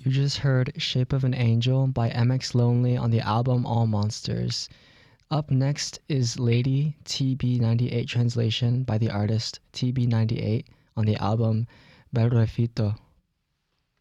You just heard Shape of an Angel by MX Lonely on the album All Monsters. Up next is Lady TB98 translation by the artist TB98 on the album Bel Refito.